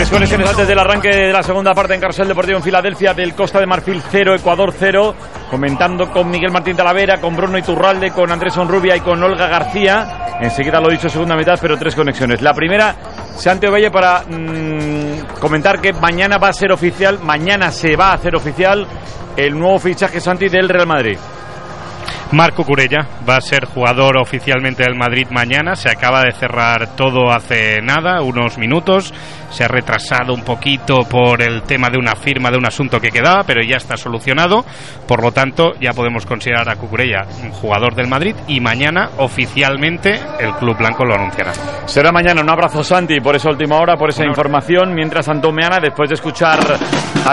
conexiones antes del arranque de la segunda parte en Carrusel Deportivo en Filadelfia, del Costa de Marfil 0, Ecuador 0, comentando con Miguel Martín Talavera, con Bruno Iturralde, con Andrés Onrubia y con Olga García. Enseguida lo he dicho, segunda mitad, pero 3 conexiones. La primera, Santi Ovalle, para comentar que mañana va a ser oficial, mañana se va a hacer oficial el nuevo fichaje, Santi, del Real Madrid. Marc Cucurella va a ser jugador oficialmente del Madrid mañana. Se acaba de cerrar todo hace nada, unos minutos. Se ha retrasado un poquito por el tema de una firma de un asunto que quedaba, pero ya está solucionado. Por lo tanto, ya podemos considerar a Cucurella un jugador del Madrid y mañana oficialmente el club blanco lo anunciará. Será mañana. Un abrazo, Santi, por esa última hora, por esa información. Mientras Antón Meana, después de escuchar